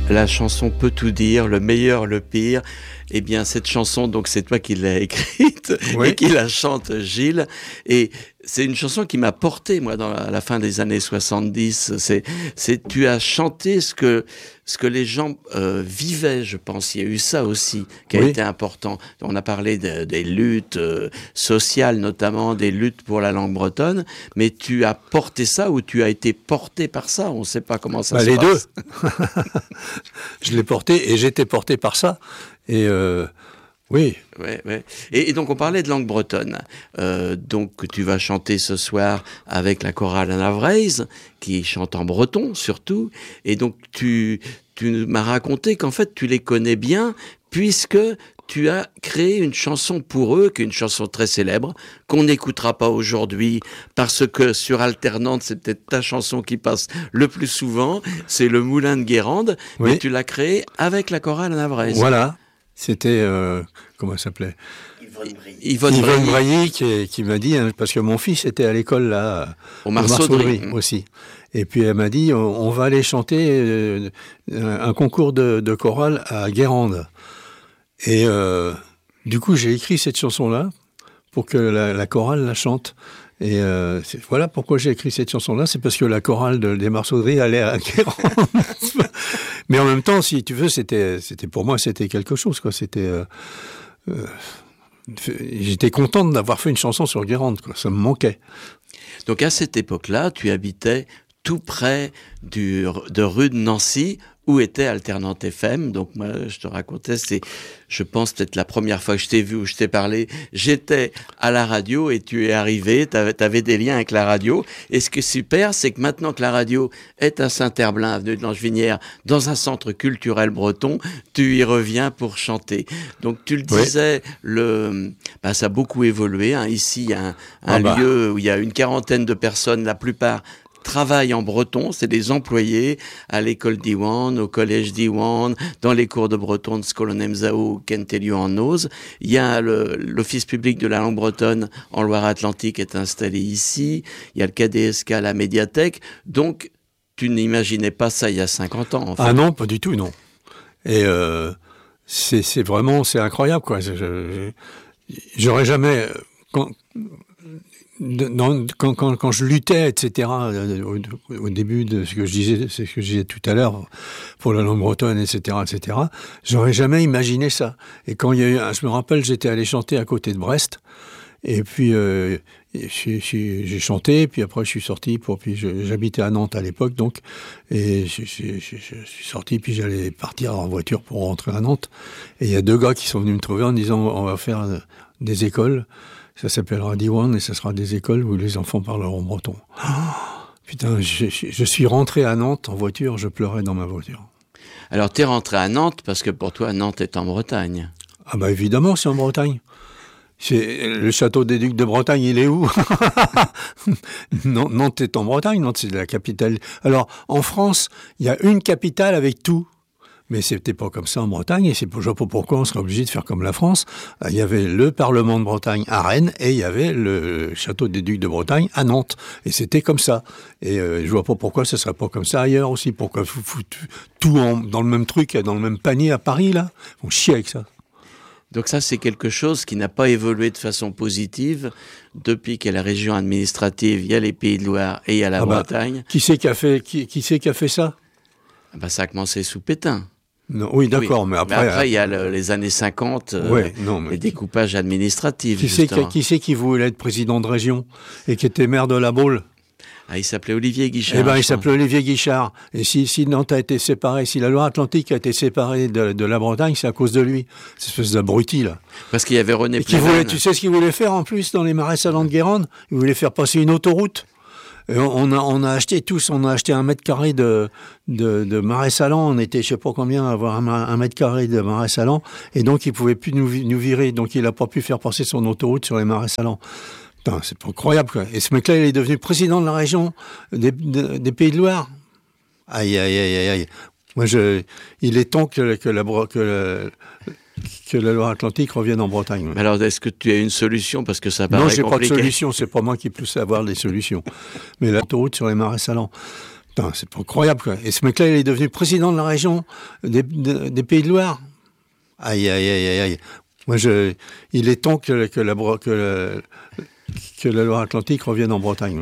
La chanson peut tout dire, le meilleur, le pire. Eh bien, cette chanson, donc c'est toi qui l'as écrite et qui la chante, Gilles. Et c'est une chanson qui m'a porté, moi, dans la fin des années 70. Tu as chanté ce que les gens vivaient, je pense. Il y a eu ça aussi qui a été important. On a parlé des luttes sociales, notamment des luttes pour la langue bretonne. Mais tu as porté ça ou tu as été porté par ça? On ne sait pas comment ça se passe. Les deux. Je l'ai porté et j'étais porté par ça. Et oui. Ouais. Et donc on parlait de langue bretonne. Donc tu vas chanter ce soir avec la chorale Anavreise, qui chante en breton surtout. Et donc tu m'as raconté qu'en fait tu les connais bien, puisque tu as créé une chanson pour eux, qui est une chanson très célèbre, qu'on n'écoutera pas aujourd'hui, parce que sur Alternante, c'est peut-être ta chanson qui passe le plus souvent, c'est Le Moulin de Guérande, mais tu l'as créée avec la chorale Anavreise. Voilà, c'était, comment elle s'appelait ? Yvonne Brailly qui m'a dit, parce que mon fils était à l'école là, au Marceau-Dry aussi. Et puis elle m'a dit, on va aller chanter un concours de chorale à Guérande. Et du coup, j'ai écrit cette chanson-là pour que la chorale la chante. Et voilà pourquoi j'ai écrit cette chanson-là, c'est parce que la chorale des Marceau-Dry allait à Guérande. Mais en même temps, si tu veux, c'était pour moi, c'était quelque chose, quoi. J'étais contente d'avoir fait une chanson sur Guérande, quoi. Ça me manquait. Donc à cette époque-là, tu habitais tout près de rue de Nancy, où était Alternante FM. Donc moi, je te racontais, c'est, je pense, peut-être la première fois que je t'ai vu ou je t'ai parlé, j'étais à la radio et tu es arrivé, t'avais des liens avec la radio. Et ce qui est super, c'est que maintenant que la radio est à Saint-Herblain, avenue de Langevinière, dans un centre culturel breton, tu y reviens pour chanter. Donc tu le disais, ça a beaucoup évolué. Hein. Ici, il y a un lieu où il y a une quarantaine de personnes, la plupart travaillent en breton, c'est des employés à l'école d'Iwan, au collège d'Iwan, dans les cours de breton de Skolonemzao, Kentelio en Noz. Il y a l'Office public de la langue bretonne en Loire-Atlantique est installé ici. Il y a le KDSK à la médiathèque. Donc, tu n'imaginais pas ça il y a 50 ans, en fait. Ah non, pas du tout, non. Et c'est vraiment, c'est incroyable, quoi. J'aurais jamais... Quand je luttais, etc., au début de ce que je disais tout à l'heure pour la langue bretonne, etc., j'aurais jamais imaginé ça. Et quand il y a eu, je me rappelle, j'étais allé chanter à côté de Brest, et puis j'ai chanté, puis après je suis sorti, puis j'habitais à Nantes à l'époque, donc, et je suis sorti, puis j'allais partir en voiture pour rentrer à Nantes, et il y a deux gars qui sont venus me trouver en disant on va faire des écoles. Ça s'appellera Diwan et ça sera des écoles où les enfants parleront breton. Oh, putain, je suis rentré à Nantes en voiture, je pleurais dans ma voiture. Alors, t'es rentré à Nantes parce que pour toi, Nantes est en Bretagne. Ah bah évidemment, c'est en Bretagne. Le château des Ducs de Bretagne, il est où? Nantes est en Bretagne, Nantes c'est la capitale. Alors, en France, il y a une capitale avec tout. Mais c'était pas comme ça en Bretagne, et c'est pas pourquoi on serait obligé de faire comme la France. Il y avait le Parlement de Bretagne à Rennes, et il y avait le Château des Ducs de Bretagne à Nantes. Et c'était comme ça. Et je vois pas pourquoi ce serait pas comme ça ailleurs aussi. Pourquoi foutre tout dans le même truc, dans le même panier à Paris, là? On chie avec ça. Donc ça, c'est quelque chose qui n'a pas évolué de façon positive depuis qu'il y a la région administrative, il y a les Pays de Loire et il y a la Bretagne. Qui c'est qui a fait ça? Ça a commencé sous Pétain. Non, oui, d'accord, oui. mais après... il y a les années 50, les découpages administratifs. Qui c'est qui voulait être président de région et qui était maire de la Baule? Ah, il s'appelait Olivier Guichard. Eh ben, il s'appelait Olivier Guichard. Et si Nantes a été séparée, si la Loire-Atlantique a été séparée de la Bretagne, c'est à cause de lui. Cette espèce d'abruti, là. Parce qu'il y avait René Pléven. Tu sais ce qu'il voulait faire, en plus, dans les marais salants de Guérande? Il voulait faire passer une autoroute. Et on a acheté un mètre carré de marais salants. On était, je sais pas combien, à avoir un mètre carré de marais salants. Et donc, il pouvait plus nous virer. Donc, il a pas pu faire passer son autoroute sur les marais salants. Putain, c'est pas incroyable, quoi. Et ce mec-là, il est devenu président de la région des Pays de Loire. Aïe, aïe, aïe, aïe, aïe. Moi, il est temps que la Loire-Atlantique revienne en Bretagne. Mais alors, est-ce que tu as une solution? Parce que ça paraît compliqué. Non, j'ai pas de solution. C'est pas moi qui puisse avoir des solutions. Mais l'autoroute sur les marais salants. Putain, c'est pas incroyable, quoi. Et ce mec-là, il est devenu président de la région des Pays de Loire. Aïe, aïe, aïe, aïe, aïe. Moi, il est temps que la Loire-Atlantique revienne en Bretagne.